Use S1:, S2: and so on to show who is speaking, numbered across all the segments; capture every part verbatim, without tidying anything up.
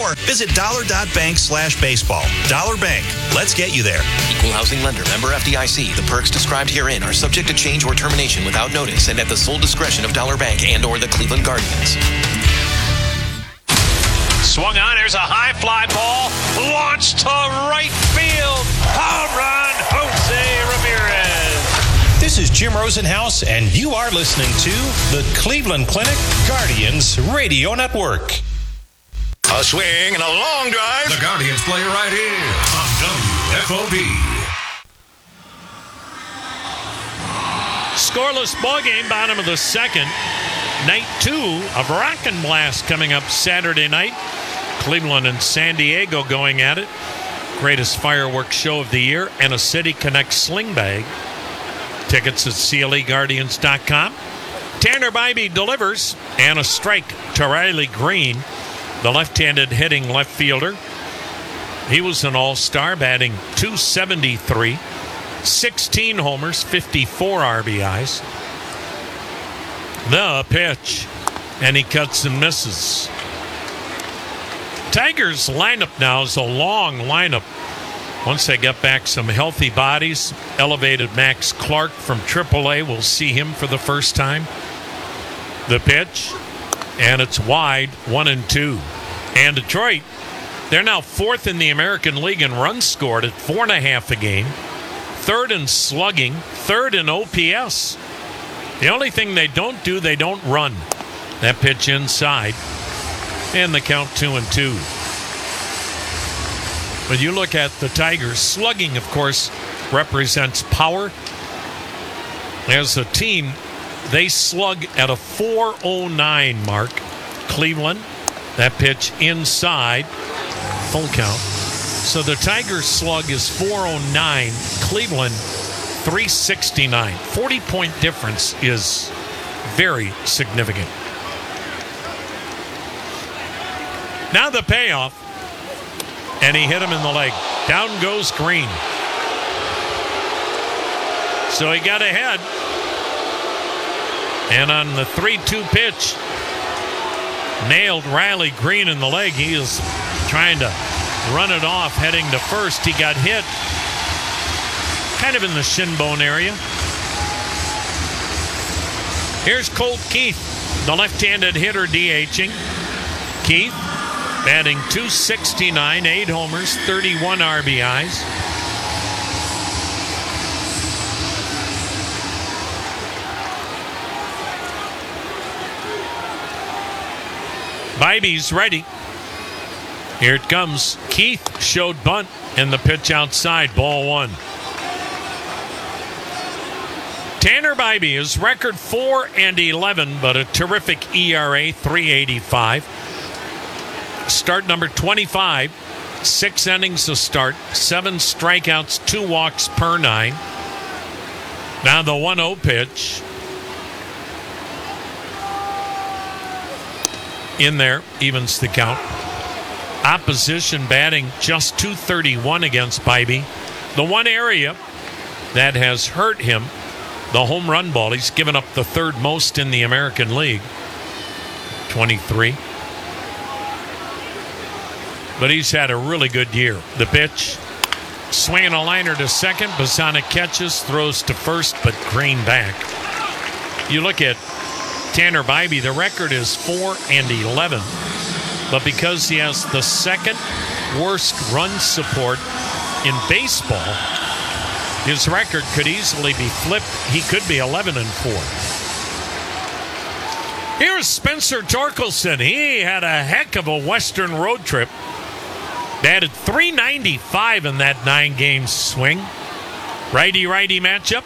S1: more, visit dollar.bank slash baseball. Dollar Bank. Let's get you there.
S2: Equal housing lender. Member F D I C. The perks described herein are subject to change or termination without notice and at the sole discretion of Dollar Bank and or the Cleveland Guardians.
S3: Swung on. There's a high fly ball. Launched to right field. Home run, Jose Ramirez.
S4: This is Jim Rosenhaus, and you are listening to the Cleveland Clinic Guardians Radio Network.
S5: A swing and a long drive.
S6: The Guardians play right here on W F O B.
S3: Scoreless ball game, bottom of the second. Night two of Rock and Blast coming up Saturday night. Cleveland and San Diego going at it. Greatest fireworks show of the year and a City Connect sling bag. Tickets at C L E Guardians dot com. Tanner Bybee delivers and a strike to Riley Green, the left-handed hitting left fielder. He was an all-star, batting two seventy-three, sixteen homers, fifty-four R B Is. The pitch, and he cuts and misses. Tigers' lineup now is a long lineup. Once they get back some healthy bodies, elevated Max Clark from triple A. We'll see him for the first time. The pitch, and it's wide, one and two. And Detroit, they're now fourth in the American League in runs scored at four and a half a game. Third in slugging, third in O P S. The only thing they don't do, they don't run. That pitch inside, and the count two and two. But you look at the Tigers, slugging, of course, represents power. As a team, they slug at a four oh nine mark. Cleveland, that pitch inside, full count. So the Tigers slug is four oh nine. Cleveland, three sixty-nine. forty-point difference is very significant. Now the payoff. And he hit him in the leg. Down goes Green. So he got ahead. And on the three two pitch, nailed Riley Green in the leg. He is trying to run it off, heading to first. He got hit kind of in the shin bone area. Here's Colt Keith, the left-handed hitter DHing. Keith, batting two sixty-nine, eight homers, thirty-one R B Is. Bybee's ready. Here it comes. Keith showed bunt, and the pitch outside, ball one. Tanner Bybee is record four and eleven, but a terrific E R A, three eighty-five. Start number twenty-five, six innings to start, seven strikeouts, two walks per nine. Now the one oh pitch. In there, evens the count. Opposition batting just two thirty-one against Bybee. The one area that has hurt him, the home run ball. He's given up the third most in the American League, twenty-three. But he's had a really good year. The pitch, swinging a liner to second. Bassana catches, throws to first, but Green back. You look at Tanner Bybee, the record is four and eleven. But because he has the second worst run support in baseball, his record could easily be flipped. He could be eleven and four. Here's Spencer Torkelson. He had a heck of a Western road trip. Batted three ninety-five in that nine-game swing. Righty-righty matchup.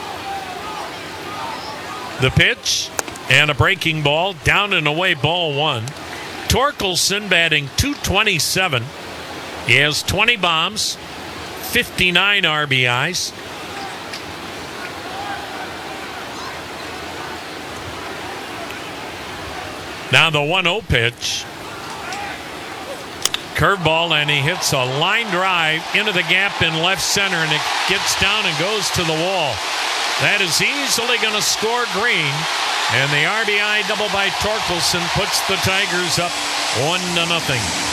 S3: The pitch and a breaking ball. Down and away, ball one. Torkelson batting two twenty-seven. He has twenty bombs, fifty-nine R B Is. Now the one oh pitch. Curveball, and he hits a line drive into the gap in left center, and it gets down and goes to the wall. That is easily going to score Green, and the R B I double by Torkelson puts the Tigers up one to nothing.